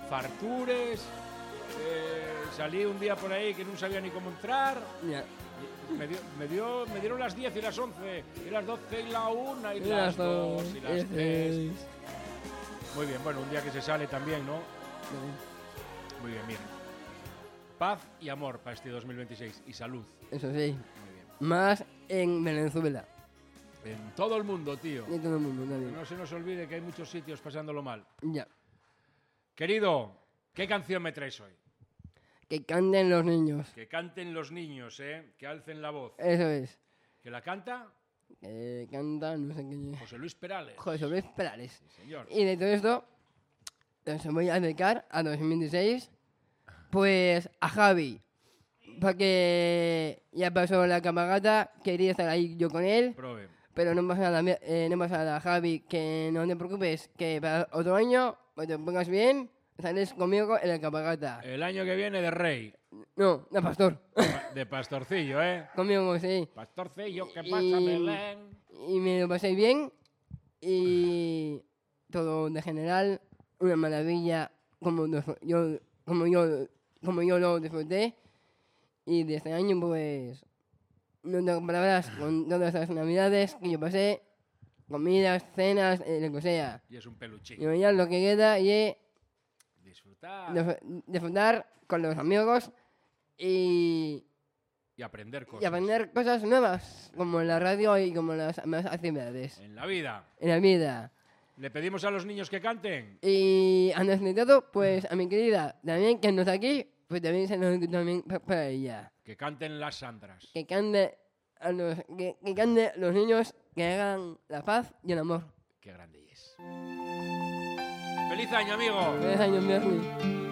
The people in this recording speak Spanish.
fartures, salí un día por ahí que no sabía ni cómo entrar. Ya. Me dieron las 10 y las 11, y las 12 y la 1 y las 2 y las 3. Muy bien, bueno, un día que se sale también, ¿no? Muy bien, miren. Paz y amor para este 2026 y salud. Eso sí. Muy bien. Más en Venezuela. En todo el mundo, tío. En todo el mundo Que también. no se nos olvide que hay muchos sitios pasándolo mal. Ya. Querido, ¿qué canción me traes hoy? Que canten los niños. Que canten los niños, que alcen la voz. Eso es. ¿Que la canta? Canta, no sé quién es. José Luis Perales. José Luis Perales. Sí, señor. Y de todo esto, se voy a dedicar a 2016, pues a Javi. Porque ya pasó la camarata, quería estar ahí yo con él, Prove. pero no pasa nada, no pasa nada, Javi, que no te preocupes, que para otro año, cuando te pongas bien, sales conmigo en la camarata. El año que viene de rey. No, de pastor. De pastorcillo, Conmigo, sí. Pastorcillo, ¿qué pasa, Belén? Y me lo pasé bien. Y todo de general, una maravilla, como yo lo disfruté. Y de este año, pues, no tengo palabras con todas las navidades que yo pasé, comidas, cenas, lo que sea. Y es un peluchín. Y ya lo que queda y Disfrutar disfrutar con los amigos y aprender cosas. y aprender cosas nuevas, como en la radio y como las más actividades En la vida. en la vida. Le pedimos a los niños que canten. Y antes de todo, pues a mi querida también que no está aquí, pues también se nos también para ella. Que canten las Sandras. Que cante que cante los niños que hagan la paz y el amor. Qué grande es. ¡Feliz año, amigo! Feliz año, Bernie.